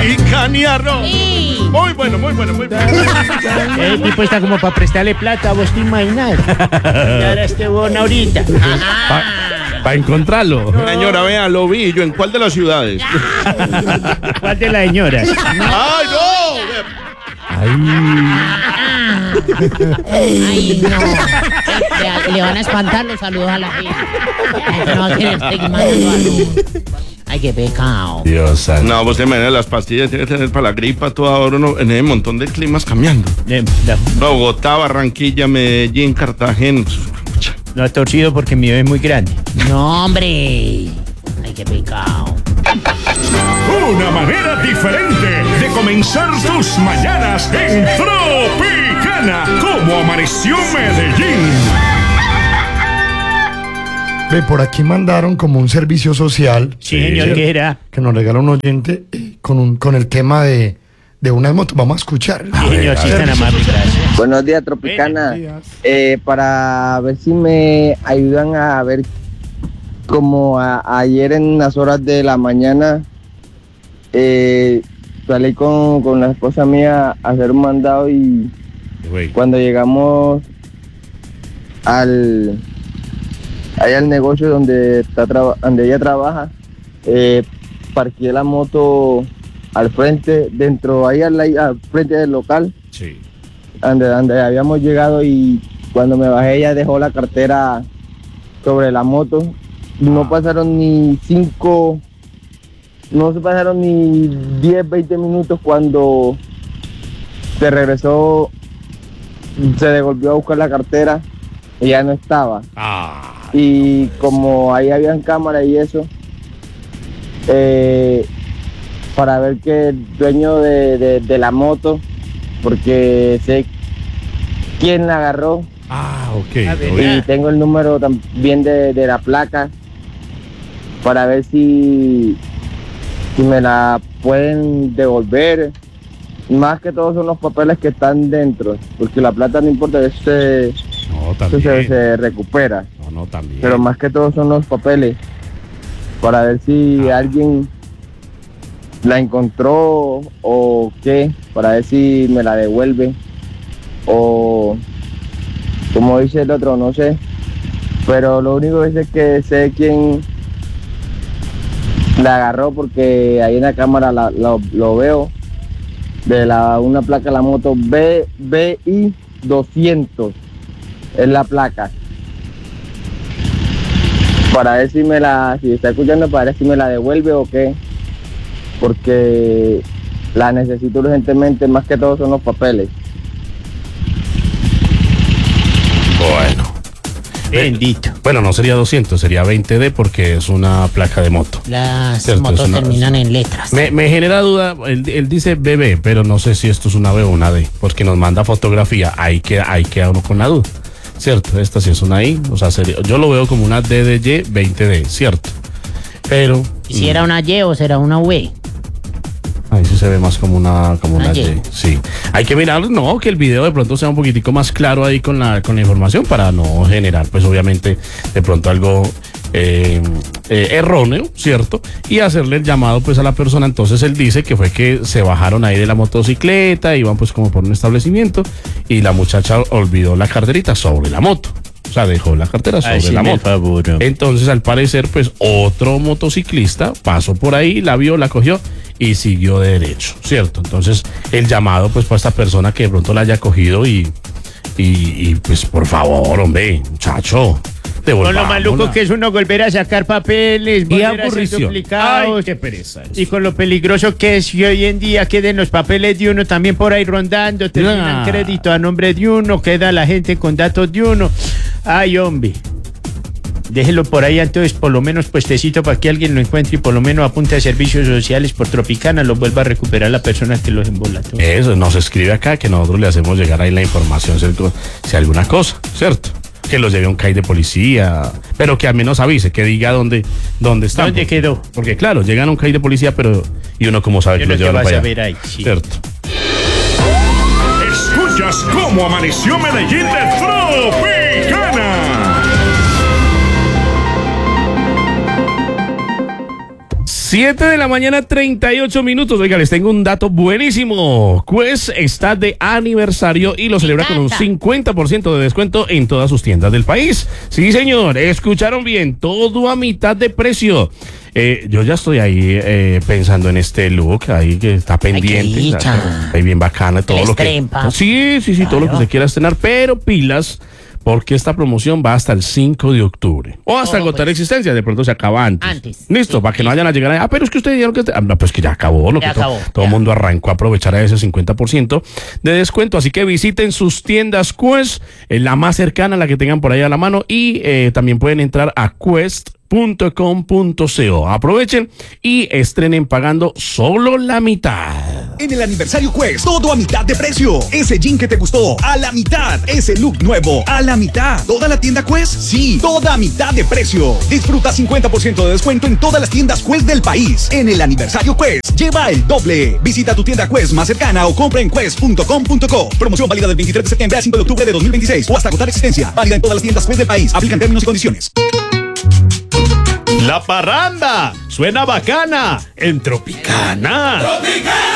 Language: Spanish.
chican y arroz. Sí. Muy bueno, muy bueno, muy bueno. El tipo está como para prestarle plata, vos te imaginas. Ahora este bon ahorita. Para encontrarlo. Señora, vea, lo vi. ¿Yo en cuál de las ciudades? ¿Cuál de las señoras? ¡Ay, no! Ay, no. Le van a espantar los saludos a la gente. No va a querer seguir mandando saludos. Ay, qué pecado. Dios santo. No, vos te imaginas, las pastillas tiene que tener para la gripa toda hora, ¿no? En ese montón de climas cambiando. Bogotá, Barranquilla, Medellín, Cartagena. No ha torcido porque mi bebé es muy grande. No, hombre. Ay, qué pecado. Una manera diferente de comenzar tus mañanas en Tropicana. Como amaneció Medellín. Ve, por aquí mandaron como un servicio social. Sí, señor, ¿qué era? Que nos regala un oyente con el tema de unas motos. Vamos a escuchar. Sí, señor, sí, están amables, gracias. Buenos días, Tropicana. Buenos días. Para ver si me ayudan a ver como ayer en las horas de la mañana salí con la esposa mía a hacer un mandado y cuando llegamos al negocio donde ella trabaja, parqué la moto al frente, ahí al frente del local, Sí. donde habíamos llegado, y cuando me bajé ella dejó la cartera sobre la moto. No pasaron ni 10, 20 minutos cuando se regresó, se devolvió a buscar la cartera y ya no estaba. Y como ahí habían cámaras y eso, para ver que el dueño de la moto, porque sé quién la agarró. Ok. Y tengo el número también de la placa para ver si me la pueden devolver. Más que todo son los papeles que están dentro, porque la plata no importa, eso se recupera. No, también. Pero más que todo son los papeles, para ver si alguien la encontró o qué, para ver si me la devuelve, o como dice el otro, no sé. Pero lo único es que sé quién la agarró, porque ahí en la cámara lo veo, de una placa de la moto BI 200 es la placa. Para ver si está escuchando, para ver si me la devuelve o qué, porque la necesito urgentemente, más que todo son los papeles. Bueno. Bendito. Bueno, no sería 200, sería 20D porque es una placa de moto. Las Cierto, motos terminan en letras. Me genera duda, él dice BB, pero no sé si esto es una B o una D, porque nos manda fotografía, ahí queda uno con la duda. Cierto, esta sí es una I, o sea, yo lo veo como una DDY 20D, cierto. Pero... ¿Y si era una Y o será una V? Ahí sí se ve más como una Y. Sí. Hay que mirar, no, que el video de pronto sea un poquitico más claro ahí con la información, para no generar, pues obviamente, de pronto algo erróneo, ¿cierto? Y hacerle el llamado pues a la persona. Entonces él dice que fue que se bajaron ahí de la motocicleta, iban pues como por un establecimiento, y la muchacha olvidó la carterita sobre la moto. O sea, dejó la cartera sobre la moto. Entonces, al parecer, pues otro motociclista pasó por ahí, la vio, la cogió y siguió de derecho, ¿cierto? Entonces, el llamado, pues, para esta persona que de pronto la haya cogido y pues, por favor, hombre, muchacho, Con lo maluco que es uno volver a sacar papeles, y volver a hacer aburrición. duplicados. Ay, qué pereza. Y con lo peligroso que es que hoy en día queden los papeles de uno también por ahí rondando, terminan crédito a nombre de uno, queda la gente con datos de uno. Ay, hombre. Déjelo por ahí, entonces, por lo menos puestecito para que alguien lo encuentre y por lo menos apunte a servicios sociales por Tropicana, lo vuelva a recuperar la persona que los embolató. Eso, nos escribe acá que nosotros le hacemos llegar ahí la información si alguna cosa, ¿cierto? Que los lleve a un CAI de policía, pero que al menos avise, que diga dónde está. ¿Dónde quedó? Porque claro, llegan a un CAI de policía, pero y uno como sabe que lo llevan para allá. Ahí, sí. Cierto. Escuchas cómo amaneció Medellín de Tropicana. 7 de la mañana, 38 minutos. Oiga, les tengo un dato buenísimo. Quest está de aniversario y lo celebra con un 50% de descuento en todas sus tiendas del país. Sí, señor, escucharon bien, todo a mitad de precio. Yo ya estoy ahí pensando en este look ahí que está pendiente. Ahí bien bacana todo lo que. Sí, claro. Todo lo que se quiera estrenar, pero pilas. Porque esta promoción va hasta el 5 de octubre. O hasta agotar existencia. De pronto se acaba antes. Listo, sí, para que no vayan a llegar a... pero es que ustedes dijeron que... no, pues que ya acabó. Todo el mundo arrancó a aprovechar a ese 50% de descuento. Así que visiten sus tiendas Quest, la más cercana, la que tengan por ahí a la mano. Y también pueden entrar a quest.com.co. Aprovechen y estrenen pagando solo la mitad. En el aniversario Quest, todo a mitad de precio. Ese jean que te gustó, a la mitad. Ese look nuevo, a la mitad. ¿Toda la tienda Quest? Sí, toda a mitad de precio. Disfruta 50% de descuento en todas las tiendas Quest del país. En el aniversario Quest, lleva el doble. Visita tu tienda Quest más cercana o compra en quest.com.co. Promoción válida del 23 de septiembre a 5 de octubre de 2026 o hasta agotar existencia. Válida en todas las tiendas Quest del país. Aplican términos y condiciones. La parranda suena bacana en Tropicana.